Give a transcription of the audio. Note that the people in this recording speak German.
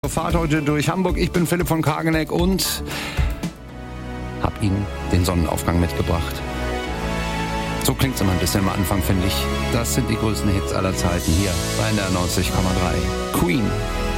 Fahrt heute durch Hamburg. Ich bin Philipp von Kageneck und habe Ihnen den Sonnenaufgang mitgebracht. So klingt es immer ein bisschen am Anfang, finde ich. Das sind die größten Hits aller Zeiten hier bei NDR 90,3. Queen.